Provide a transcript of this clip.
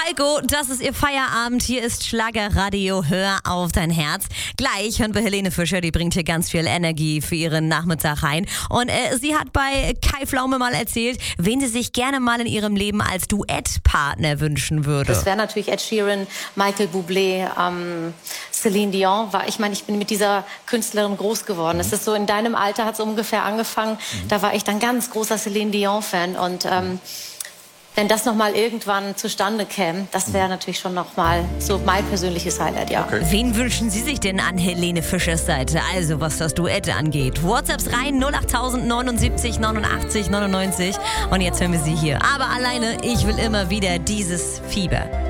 Falco, das ist ihr Feierabend. Hier ist Schlagerradio. Hör auf dein Herz. Gleich hören wir Helene Fischer, die bringt hier ganz viel Energie für ihren Nachmittag rein. Und sie hat bei Kai Pflaume mal erzählt, wen sie sich gerne mal in ihrem Leben als Duettpartner wünschen würde. Das wäre natürlich Ed Sheeran, Michael Bublé, Celine Dion. Ich bin mit dieser Künstlerin groß geworden. Es ist so, in deinem Alter hat es ungefähr angefangen. Da war ich dann ganz großer Celine Dion-Fan. Und wenn das nochmal irgendwann zustande käme, das wäre natürlich schon nochmal so mein persönliches Highlight, ja. Okay. Wen wünschen Sie sich denn an Helene Fischers Seite? Also, was das Duett angeht. WhatsApps rein, 08000 79 89 99. Und jetzt hören wir sie hier. Aber alleine, ich will immer wieder dieses Fieber.